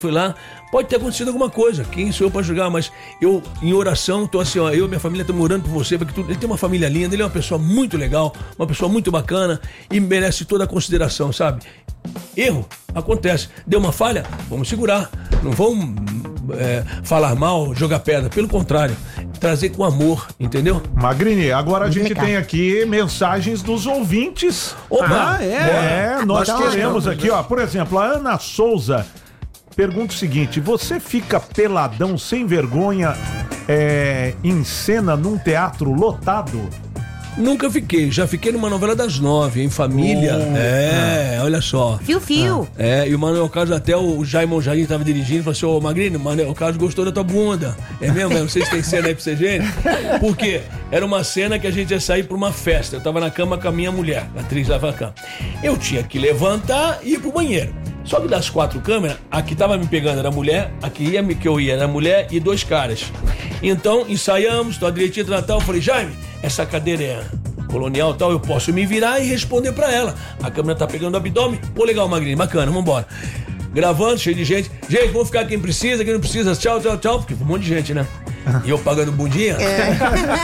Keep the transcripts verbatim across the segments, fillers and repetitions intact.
Fui lá, pode ter acontecido alguma coisa, quem sou eu pra julgar, mas eu, em oração, tô assim, ó, eu e minha família estamos orando por você, porque tu, ele tem uma família linda, ele é uma pessoa muito legal, uma pessoa muito bacana e merece toda a consideração, sabe? Erro, acontece. Deu uma falha, vamos segurar, não vamos é, falar mal, jogar pedra, pelo contrário, trazer com amor, entendeu? Magrini, agora a Muito gente legal. tem aqui mensagens dos ouvintes. Opa, ah, é? É, nós Bora lá. queremos aqui, ó, por exemplo, a Ana Souza pergunta o seguinte: você fica peladão sem vergonha é, em cena num teatro lotado? Nunca fiquei, já fiquei numa novela das nove, em família. Oh, é, olha só. Fio, fio. É, e o Manuel Carlos, até o Jaimon Jardim tava dirigindo, falou assim: ô Magrini, o Manuel Carlos gostou da tua bunda. É mesmo? Não sei se tem cena aí pra você ver. Por quê? Era uma cena que a gente ia sair pra uma festa. Eu tava na cama com a minha mulher, a atriz lá na cama. Eu tinha que levantar e ir pro banheiro. Só que das quatro câmeras, a que tava me pegando era a mulher, a que, ia, que eu ia era a mulher e dois caras. Então, ensaiamos, tô direitinho, tal. Eu falei: Jaime, essa cadeira é colonial e tal, eu posso me virar e responder pra ela. A câmera tá pegando o abdômen. Pô, legal, Magrini, bacana, vambora. Gravando, cheio de gente. Gente, vamos ficar quem precisa, quem não precisa. Tchau, tchau, tchau. Porque foi um monte de gente, né? E eu pagando bundinha. É.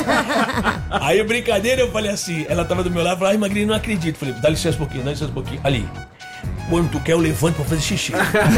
Aí, brincadeira, eu falei assim, ela tava do meu lado, eu falei: ai, Magrini, não acredito. Falei: dá licença um pouquinho, dá licença um pouquinho. Ali. Quando tu quer, eu levanto pra fazer xixi.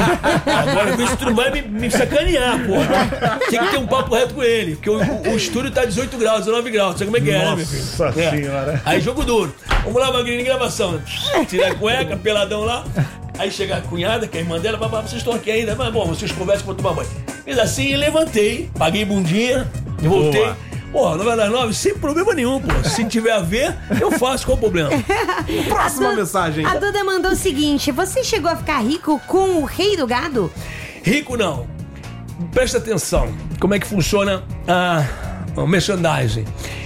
Agora, vê se tu não vai me, me sacanear, porra. Tem que ter um papo reto com ele, porque o, o, o estúdio tá dezoito graus, dezenove graus. Sabe como é que é, né, meu filho? Nossa É. senhora. Aí, jogo duro. Vamos lá, Magrini, gravação. Tira a cueca, peladão lá. Aí chega a cunhada, que é a irmã dela: babá, vocês estão aqui ainda? Mas bom, vocês conversam pra tomar banho. Fiz assim e levantei, paguei bundinha, e voltei. Boa. Pô, novela das nove, sem problema nenhum, pô. Se tiver a ver, eu faço, qual o problema? Próxima mensagem. A Duda mandou o seguinte: você chegou a ficar rico com o rei do gado? Rico não. Presta atenção, como é que funciona a, o merchandising.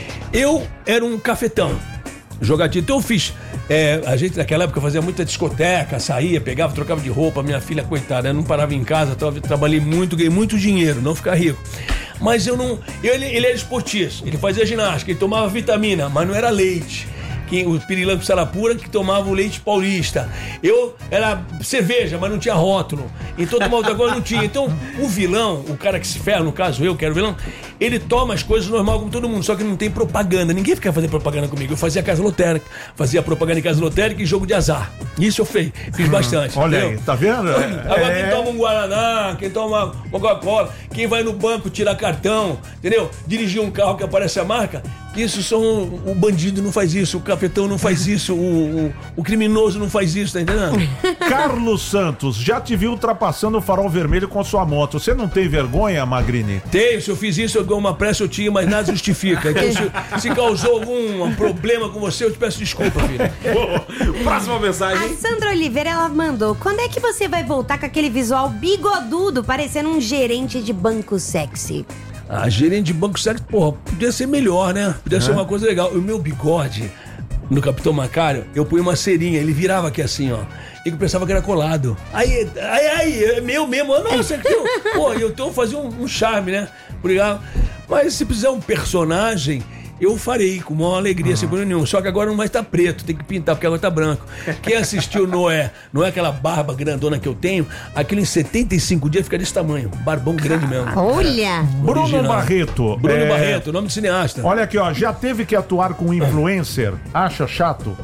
Eu era um cafetão, jogadinho. Então eu fiz, é, a gente naquela época fazia muita discoteca, saía, pegava, trocava de roupa. Minha filha, coitada, eu não parava em casa, tra- trabalhei muito, ganhei muito dinheiro, não ficar rico. Mas eu não, ele, ele era esportista, ele fazia ginástica, ele tomava vitamina, mas não era leite. Que, o pirilampo Sarapura, que tomava o leite paulista. Eu era cerveja, mas não tinha rótulo. Então tomava outra coisa, não tinha. Então o vilão, o cara que se ferra, no caso eu, que era o vilão, ele toma as coisas normal como todo mundo, só que não tem propaganda. Ninguém fica fazendo propaganda comigo. Eu fazia casa lotérica, fazia propaganda em casa lotérica e jogo de azar. Isso eu fiz, fiz bastante. Olha entendeu? aí, tá vendo? Agora É. quem toma um Guaraná, quem toma uma Coca-Cola, quem vai no banco tirar cartão, entendeu? Dirigir um carro que aparece a marca, isso são... O bandido não faz isso, o cafetão não faz isso, o, o, o criminoso não faz isso, tá entendendo? Carlos Santos, já te vi ultrapassando o farol vermelho com sua moto. Você não tem vergonha, Magrini? Tenho, se eu fiz isso, eu dou uma pressa, eu tinha, mas nada justifica. Então, se, se causou algum problema com você, eu te peço desculpa, filho. Próxima A mensagem. Sandra Oliveira, ela mandou: quando é que você vai voltar com aquele visual bigodudo, parecendo um gerente de banco sexy? A gerente de banco sexo, porra, podia ser melhor, né? Podia ser uma coisa legal. O meu bigode, no Capitão Macário, eu punha uma cerinha, ele virava aqui assim, ó. E eu pensava que era colado. Aí, aí, aí, é meu mesmo. Nossa, que eu, pô, eu então fazia um, um charme, né? Obrigado. Mas se precisar um personagem, eu farei com maior alegria, sem problema nenhum. Só que agora não vai estar preto, tem que pintar, porque agora tá branco. Quem assistiu Noé, não é aquela barba grandona que eu tenho, aquilo em setenta e cinco dias fica desse tamanho. Barbão grande mesmo. Olha! Bruno Original. Barreto. Bruno é, Barreto, nome de cineasta. Olha aqui, ó, já teve que atuar com influencer? Acha chato?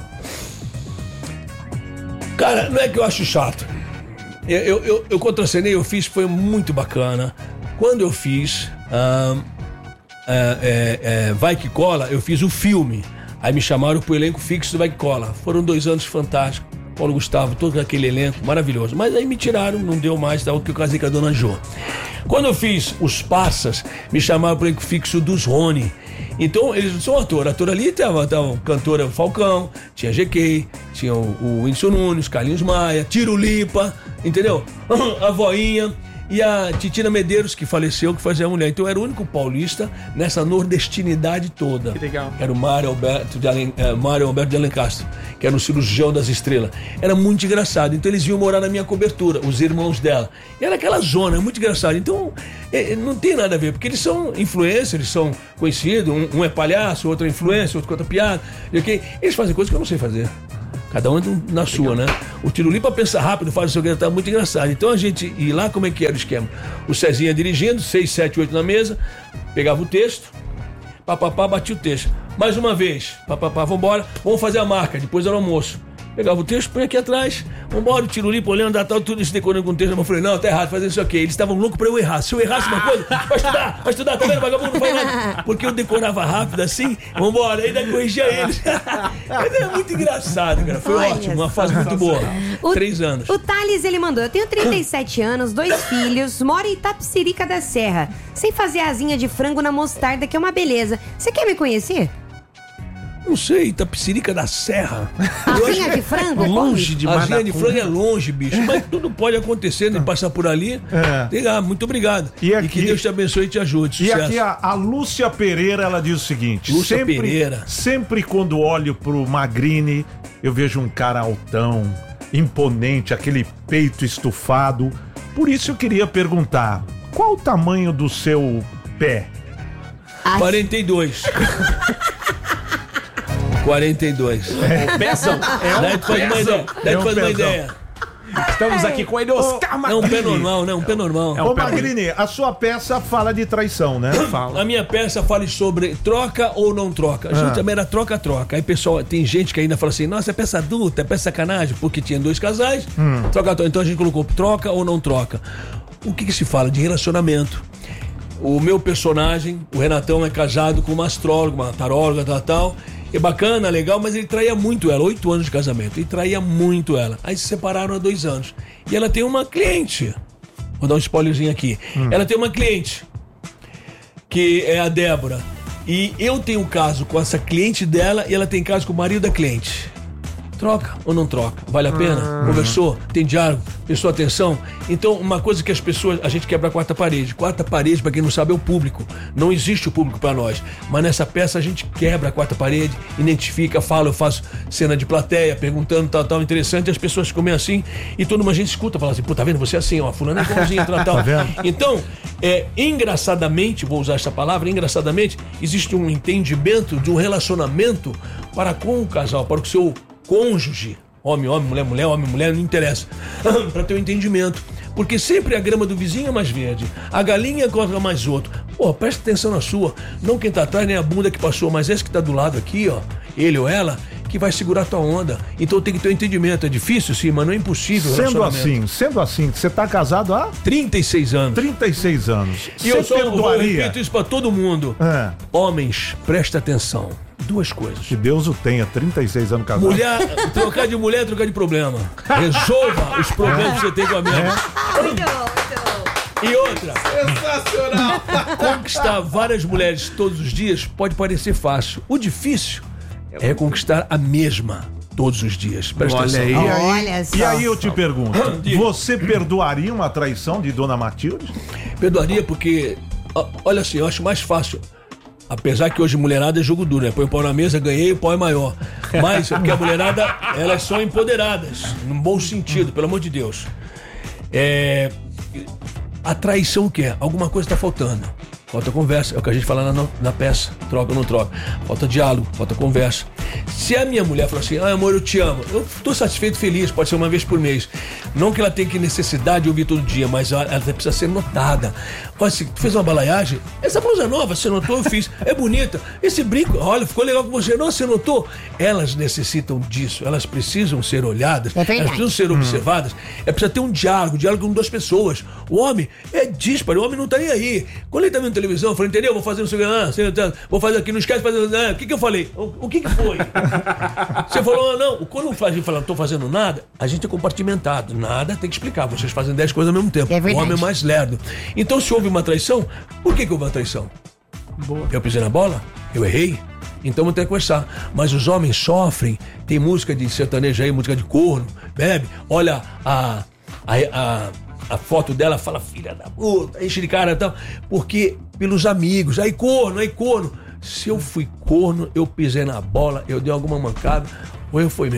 Cara, não é que eu acho chato. Eu, eu, eu, eu contracenei, eu fiz, foi muito bacana. Quando eu fiz ah, é, é, é, Vai Que Cola, eu fiz o filme. Aí me chamaram pro elenco fixo do Vai Que Cola. Foram dois anos fantásticos. Paulo Gustavo, todo aquele elenco, maravilhoso. Mas aí me tiraram, não deu mais, tal, que eu casei com a Dona Jô. Quando eu fiz Os Passas, me chamaram pro elenco fixo dos Rony. Então, eles não são ator. Ator ali tava, tava cantora Falcão, tinha G K, tinha o, o Whindersson Nunes, Carlinhos Maia, Tiro Lipa, entendeu? A voinha. E a Titina Medeiros, que faleceu, que fazia a mulher. Então, eu era o único paulista nessa nordestinidade toda. Que legal. Era o Mário Alberto de, Alen, eh, Mário Alberto de Alencastro, que era o cirurgião das estrelas. Era muito engraçado. Então, eles iam morar na minha cobertura, os irmãos dela. E era aquela zona, muito engraçado. Então, eh, não tem nada a ver, porque eles são influencers, eles são conhecidos. Um, um é palhaço, outro é influencer, outro conta piada. Okay? Eles fazem coisas que eu não sei fazer. Cada um na sua, né? O Tiruli, pra pensar rápido, faz o seu tá muito engraçado. Então a gente ia lá, como é que era o esquema? O Cezinha dirigindo, seis, sete, oito na mesa, pegava o texto, papapá, batia o texto. Mais uma vez, papapá, vambora, vamos fazer a marca, depois era o almoço. Pegava o texto, põe aqui atrás, vambora, o Tiruli, olhando, tal, tudo isso decorando com o texto. Eu falei, não, tá errado, fazendo isso aqui. Eles estavam loucos pra eu errar. Se eu errasse uma coisa, vai estudar, vai estudar, tá vendo, vagabundo, não faz nada. Porque eu decorava rápido assim, vambora, ainda corrigia eles. Mas era muito engraçado, cara. Foi Olha ótimo, uma só. fase muito boa. O- Três anos. O Thales, ele mandou, eu tenho trinta e sete anos, dois filhos, moro em Itapecerica da Serra, sem fazer asinha de frango na mostarda, que é uma beleza. Você quer me conhecer? Não sei, Itapecerica da Serra. Eu Asinha acho- de frango? Longe de A asinha de Manacum. frango é longe, bicho. Mas tudo pode acontecer, de passar por ali. É. Tem lá, muito obrigado. E aqui- que Deus te abençoe e te ajude. E Sucesso. aqui a, a Lúcia Pereira, ela diz o seguinte: Lúcia sempre, Pereira. sempre quando olho pro Magrini, eu vejo um cara altão, imponente, aquele peito estufado. Por isso eu queria perguntar: qual o tamanho do seu pé? Ai, quarenta e dois. quarenta e dois. É pezão. É Daí um tu faz uma pezão. ideia. Daí É tu um faz uma pezão. ideia. Estamos aqui com ele, Oscar É um pé Magrini. normal, né? Um pé normal. É um Ô pé Magrini, a sua peça fala de traição, né? Fala. A minha peça fala sobre troca ou não troca. A gente Ah. também era troca-troca. Aí, pessoal, tem gente que ainda fala assim, nossa, é peça adulta, é peça sacanagem, porque tinha dois casais, troca-troca. Então a gente colocou troca ou não troca. O que que se fala? De relacionamento. O meu personagem, o Renatão, é casado com uma astróloga, uma taróloga, tal, tal. É bacana, legal, mas ele traía muito ela. Oito anos de casamento. Ele traía muito ela. Aí se separaram há dois anos. E ela tem uma cliente. Vou dar um spoilerzinho aqui. Ela tem uma cliente, que é a Débora. E eu tenho um caso com essa cliente dela e ela tem caso com o marido da cliente. Troca ou não troca? Vale a pena? Conversou? Tem diálogo? Prestou atenção? Então, uma coisa que as pessoas... A gente quebra a quarta parede. Quarta parede, pra quem não sabe, é o público. Não existe o público pra nós. Mas nessa peça a gente quebra a quarta parede, identifica, fala, eu faço cena de plateia, perguntando tal, tal, interessante, e as pessoas ficam meio assim, e toda uma gente escuta, fala assim, pô, tá vendo? Você é assim, ó, fulano é igualzinho, tal, tal. Tá vendo? Então, é, engraçadamente, vou usar essa palavra, engraçadamente, existe um entendimento de um relacionamento para com o casal, para o seu cônjuge, homem, homem, mulher, mulher, homem, mulher, não interessa, para ter um entendimento. Porque sempre a grama do vizinho é mais verde, a galinha corre mais outro. Pô, presta atenção na sua, não quem tá atrás, nem a bunda que passou, mas esse que tá do lado aqui, ó, ele ou ela, que vai segurar a tua onda. Então tem que ter um entendimento. É difícil, sim, mas não é impossível. o Sendo relacionamento. assim, sendo assim, você tá casado há trinta e seis anos. trinta e seis anos. E eu Você só eu perdoaria? repito isso pra todo mundo. É. Homens, presta atenção. Duas coisas. Que Deus o tenha, trinta e seis anos casado. Mulher, trocar de mulher é trocar de problema. Resolva os problemas que você tem com a minha. muito bom, muito bom. E outra, Sensacional. conquistar várias mulheres todos os dias pode parecer fácil. O difícil é conquistar a mesma todos os dias. Presta Olha atenção. aí. E aí, Olha só. e aí eu te pergunto, Diga. você perdoaria uma traição de Dona Matilde? Perdoaria porque, ó, olha assim, eu acho mais fácil. Apesar que hoje mulherada é jogo duro, né? Põe o pau na mesa, ganhei, o pau é maior. Mas é porque a mulherada, elas são empoderadas, num bom sentido, pelo amor de Deus. É... A traição o que é? Alguma coisa tá faltando. Falta conversa, é o que a gente fala na, na peça. Troca ou não troca. Falta diálogo, falta conversa. Se a minha mulher falar assim, ah, amor, eu te amo, eu tô satisfeito, feliz, pode ser uma vez por mês. Não que ela tenha que necessidade de ouvir todo dia, mas ela, ela precisa ser notada. Olha, se tu fez uma balaiagem, essa blusa nova, você notou? Eu fiz. É bonita. Esse brinco, olha, ficou legal com você. Não, você notou? Elas necessitam disso. Elas precisam ser olhadas. É verdade. Elas precisam ser observadas. É preciso ter um diálogo, diálogo com duas pessoas. O homem é dísparo, o homem não tá nem aí. Quando ele tá vendo televisão, eu falei, entendeu? Vou fazer no seu ah, você tá- vou fazer aqui, não esquece de fazer. Ah, o que que eu falei? O, o que que foi? Você falou, ah, não. Quando a gente fala, não tô fazendo nada, a gente é compartimentado. Nada tem que explicar. Vocês fazem dez coisas ao mesmo tempo. É verdade. O homem é mais lerdo. Então, se houve uma traição, por que que houve uma traição? Boa. Eu pisei na bola? Eu errei? Então vamos ter que conversar. Mas os homens sofrem. Tem música de sertanejo aí, música de corno, bebe. Olha a, a, a, a foto dela, fala, filha da puta, enche de cara e tal. Porque pelos amigos, aí corno, aí corno. Se eu fui corno, eu pisei na bola, eu dei alguma mancada, ou eu foi meu.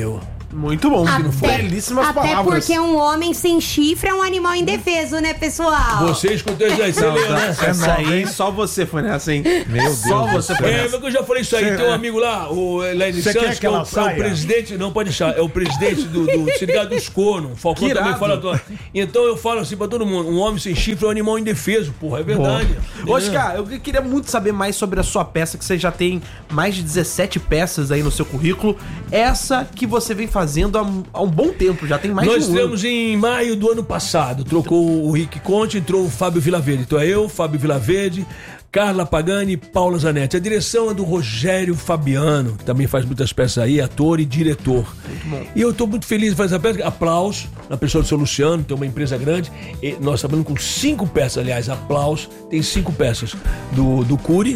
Muito bom. Até, Belíssimas até palavras. porque um homem sem chifre é um animal indefeso, né, pessoal? Você escutou isso aí, você Não, leu, não, né? essa aí, só você foi nessa, hein? Meu Deus Só do você céu. foi É, nessa. mas eu já falei isso aí. Cê- Tem um amigo lá, o Lenny Cê quer Santos, que que é o, ela é o saia? presidente, não pode deixar, é o presidente do, do Sindicato dos Cornos. O Falcão Que também irado. fala. do- Então eu falo assim pra todo mundo: um homem sem chifre é um animal indefeso, porra, é verdade. Entendeu? Oscar, eu queria muito saber mais sobre a sua peça, que você já tem mais de dezessete peças aí no seu currículo. Essa que você vem fazendo há, um- há um bom tempo, já tem mais Nós de um ano. temos em maio do ano passado. Trocou o Rick Conte, entrou o Fábio Vilaverde. Então é eu, Fábio Vilaverde, Carla Pagani e Paula Zanetti. A direção é do Rogério Fabiano, que também faz muitas peças aí, ator e diretor. E eu estou muito feliz de fazer essa peça. Aplausos na pessoa do seu Luciano, tem uma empresa grande. E nós trabalhamos com cinco peças, aliás, aplausos. Tem cinco peças do, do Cury.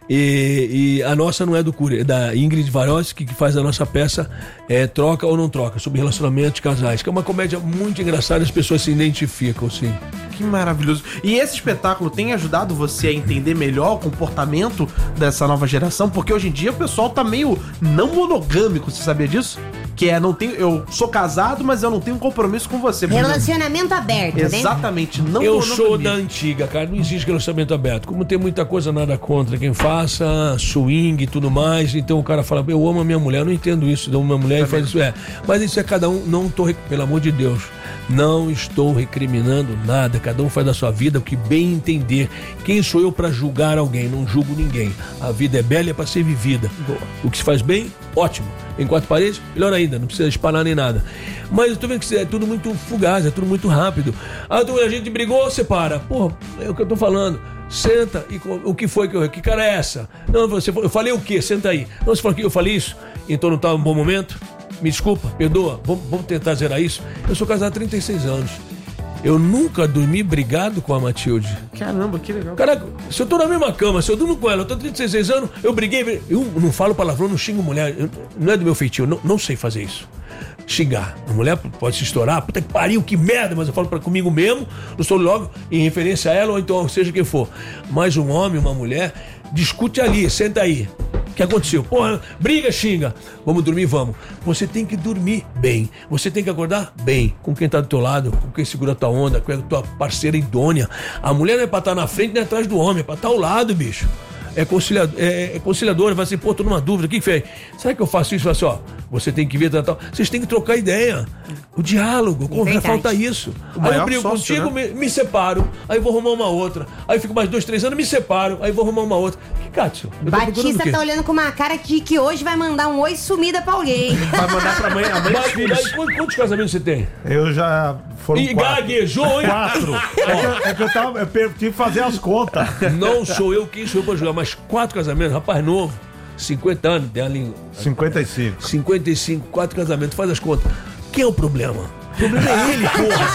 E, e a nossa não é do Cury, é da Ingrid Varoski, que faz a nossa peça é, Troca ou Não Troca, sobre relacionamentos de casais, que é uma comédia muito engraçada, as pessoas se identificam, assim. Que maravilhoso. E esse espetáculo tem ajudado você a entender melhor o comportamento dessa nova geração? Porque hoje em dia o pessoal tá meio não monogâmico, você sabia disso? Que é, não tenho, eu sou casado, mas eu não tenho compromisso com você. Relacionamento aberto, né? Exatamente, não Eu monogamia. sou da antiga, cara, não existe relacionamento aberto. Como tem muita coisa nada contra quem faça, swing e tudo mais, então o cara fala, eu amo a minha mulher, eu não entendo isso, eu amo a minha mulher e faz isso, é. Mas isso é cada um, não tô, pelo amor de Deus, não estou recriminando nada, cada um faz da sua vida o que bem entender. Quem sou eu pra julgar alguém? Não julgo ninguém. A vida é bela e é pra ser vivida. Boa. O que se faz bem, ótimo. Em quatro paredes, melhor ainda, não precisa espanar nem nada. Mas eu tô vendo que é tudo muito fugaz, é tudo muito rápido. Ah, então a gente brigou, separa. Pô, é o que eu tô falando. Senta e co- o que foi que eu. Que cara é essa? Não, você, eu falei o quê? Senta aí. Não, você falou que eu falei isso, então não tá um bom momento? Me desculpa, perdoa, vamos, vamos tentar zerar isso. Eu sou casado há trinta e seis anos. Eu nunca dormi brigado com a Matilde. Caramba, que legal. Caraca, se eu tô na mesma cama, se eu durmo com ela, eu tô trinta e seis anos, eu briguei, eu não falo palavrão, não xingo mulher, eu- não é do meu feitio, eu não, não sei fazer isso. Xingar. A mulher pode se estourar, puta que pariu, que merda, mas eu falo pra comigo mesmo, não sou logo em referência a ela, ou então seja quem for. Mas um homem, uma mulher, discute ali, senta aí. O que aconteceu? Porra, briga, xinga. Vamos dormir, vamos. Você tem que dormir bem. Você tem que acordar bem. Com quem tá do teu lado, com quem segura a tua onda, com a tua parceira idônea. A mulher não é pra estar na frente nem atrás do homem, é pra estar ao lado, bicho. É conciliador, é, é conciliador, vai assim, pô, tô numa dúvida, o que que fez? Será que eu faço isso? Fala assim, ó, você tem que ver, tal, tal. Vocês têm que trocar ideia. O diálogo, como verdade. falta isso. O Aí eu maior brigo sócio, contigo, né? me, me separo, aí vou arrumar uma outra. Aí fico mais dois, três anos, me separo, aí vou arrumar uma outra. Que Cássio? Eu tô procurando o Batista quê? tá olhando com uma cara de que hoje vai mandar um oi sumida pra alguém. Vai mandar pra mãe, a mãe dos Mas, filhos. mas quantos, quantos casamentos você tem? Eu já foram E quatro. gaguejou, hein? Quatro. É que, eu- é que eu tava, eu per- tive que fazer as contas. Não sou eu quem sou eu pra jogar, mas quatro casamentos, rapaz novo, cinquenta anos, tem ali cinquenta e cinco. cinquenta e cinco, quatro casamentos, faz as contas. Quem é o problema? O problema é ele,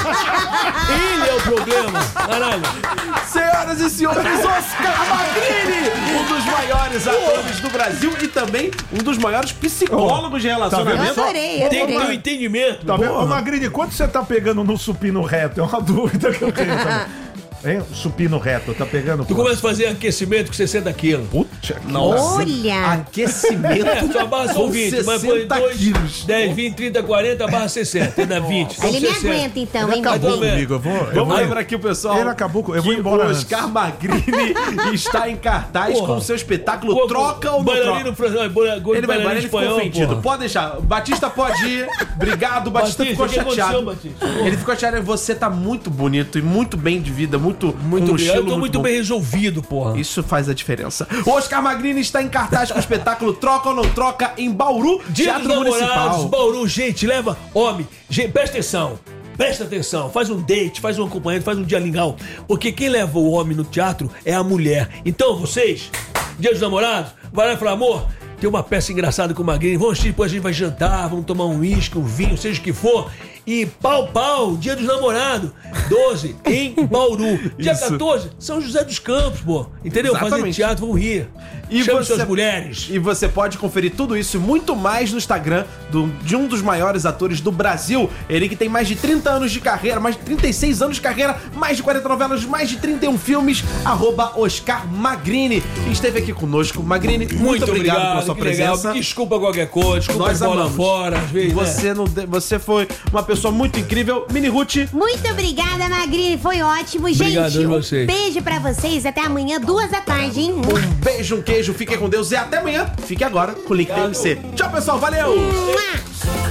porra. Ele é o problema. Caralho. Senhoras e senhores, Oscar Magrini, um dos maiores atores do Brasil e também um dos maiores psicólogos de Eu relacionamento. adorei, eu Tem que ter um adorei. entendimento. Tá vendo? porra. Ô, Magrini, quanto você tá pegando no supino reto? É uma dúvida que eu tenho também. Hein? Supino reto, tá pegando? Tu começa a fazer aquecimento com sessenta quilos. Puta, Nossa, Olha. aquecimento É, sua barra são com vinte, mas foi sessenta dois, quilos. dez, vinte, trinta, quarenta, barra sessenta. Ainda vinte. são Ele me sessenta. aguenta então, Ele hein, acabou Magrinho? comigo, eu vou... Eu Vamos vou lembrar aqui o pessoal. Ele acabou com- eu vou que embora o antes. Oscar Magrini está em cartaz Porra. com o seu espetáculo Pô, Troca ou Não bailarino Troca. fran- bola- gol de Ele vai embora, bailarino ele ficou espanhol, ofendido. porra. Pode deixar. Batista pode ir. Obrigado, Batista, Batista, ficou o que aconteceu, chateado. Batista? Ele ficou chateado. Você tá muito bonito e muito bem de vida, muito, Muito com um obrigado. estilo Eu tô muito bom. bem resolvido, porra. Isso faz a diferença. O Oscar Magrini está em cartaz com o espetáculo Troca ou Não Troca em Bauru, Dia dos Teatro Namorados, Municipal. Bauru, gente, leva homem. Gente, presta atenção. Presta atenção, faz um date, faz um acompanhante, faz um dia legal. Porque quem leva o homem no teatro é a mulher. Então, vocês, Dia dos Namorados, vai lá e fala, amor, tem uma peça engraçada com o Magrini, vamos assistir, depois a gente vai jantar, vamos tomar um uísque, um vinho, seja o que for. E pau, pau, Dia dos Namorados. doze, em Bauru. Dia Isso. quatorze, São José dos Campos, pô. Entendeu? Fazer Exatamente. teatro, vão rir. E Chame você- suas mulheres. E você pode conferir tudo isso e muito mais no Instagram do- de um dos maiores atores do Brasil. Ele que tem mais de trinta anos de carreira, mais de trinta e seis anos de carreira, mais de quarenta novelas, mais de trinta e um filmes, arroba Oscar Magrini. E esteve aqui conosco. Magrini, muito, Muito obrigado, obrigado, pela sua que legal. presença. Desculpa qualquer coisa, desculpa Nós a bola amamos. fora, às vezes, né? Você, não de- você foi uma pessoa muito incrível. Mini Ruth, Muito obrigada, Magrini. Foi ótimo. Obrigado Gente, a um vocês. beijo pra vocês. Até amanhã, duas da tarde, hein? um beijo, um queijo, fique com Deus e até amanhã. Fique agora com o Link T M C. Tchau, pessoal, valeu! Mua!